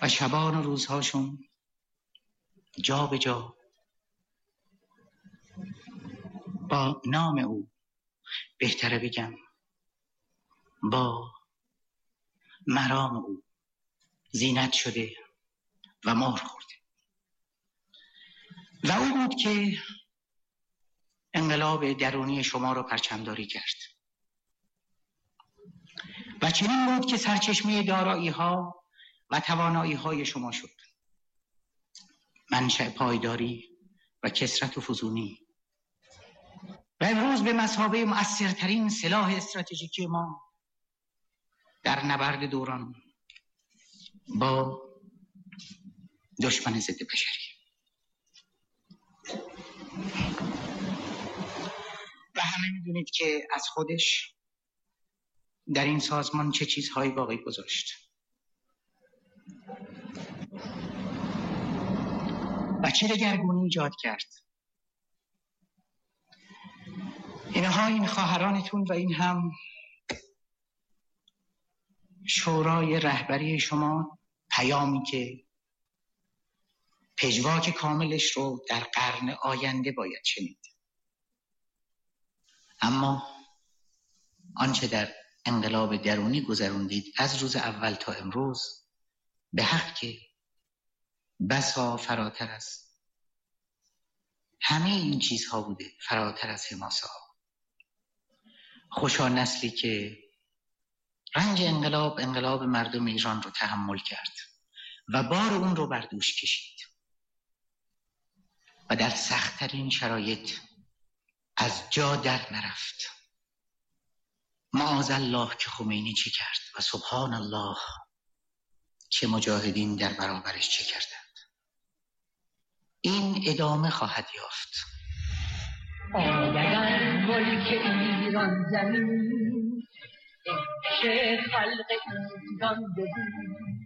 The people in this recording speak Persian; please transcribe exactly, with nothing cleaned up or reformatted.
و شبان و روزهاشون جا به جا با نام او، بهتره بگم با مرام او زینت شده و مهر خورده. و او بود که انقلاب درونی شما رو پرچمداری کرد و چنین بود که سرچشمه دارایی ها و توانایی های شما شد، منشأ پایداری و کثرت و فزونی، و امروز به مثابه مؤثرترین سلاح استراتژیکی ما در نبرد دوران با دشمن ضد بشری. و همه میدونید که از خودش در این سازمان چه چیزهایی باقی گذاشت و چه دگرگونی ایجاد کرد. اینها این خواهرانتون و این هم شورای رهبری شما پیامی که پژواک کاملش رو در قرن آینده باید شنید. اما آنچه در انقلاب درونی گذروندید از روز اول تا امروز به حق که بسا فراتر است همه این چیزها بوده، فراتر از حماسه ها. خوشا نسلی که رنج انقلاب انقلاب مردم ایران رو تحمل کرد و بار اون رو بر دوش کشید و در سخت‌ترین شرایط از جا در نرفت. معاذالله که خمینی چه کرد و سبحان الله چه مجاهدین در برابرش چه کردند. این ادامه خواهد یافت. آمدن ملک ایران زمین، چه خلق ایران ببین،